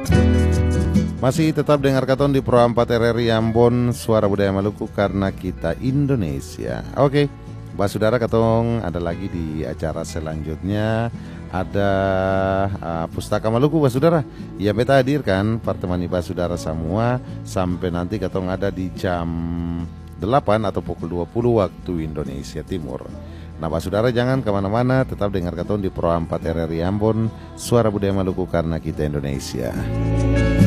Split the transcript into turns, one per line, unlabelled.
Masih tetap dengar katon di Pro 4 RRI Ambon, Suara Budaya Maluku karena kita Indonesia. Oke, Mbak Saudara katong ada lagi di acara selanjutnya. Ada Pustaka Maluku Mbak Saudara yang beta hadirkan pertemani Mbak Saudara semua sampai nanti katong ada di jam 8 atau pukul 20 waktu Indonesia Timur. Nah Mbak Saudara jangan kemana-mana, tetap dengar katong di Pro 4 RRI Ambon, Suara Budaya Maluku karena kita Indonesia.